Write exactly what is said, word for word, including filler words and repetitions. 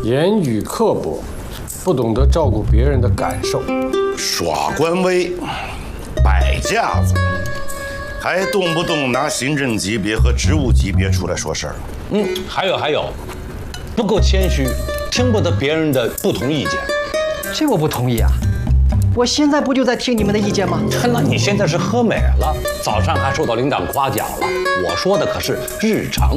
言语刻薄，不懂得照顾别人的感受， 耍官威，摆架子，还动不动拿行政级别和职务级别出来说事儿。 嗯，还有还有，不够谦虚，听不得别人的不同意见。 这我不同意啊！我现在不就在听你们的意见吗？ 那你现在是喝美了，早上还受到领导夸奖了。我说的可是日常